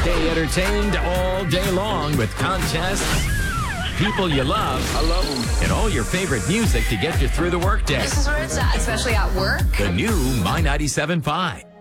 Stay entertained all day long with contests, people you love, I love them, and all your favorite music to get you through the workday. This is where it's at, especially at work. The new My 97.5.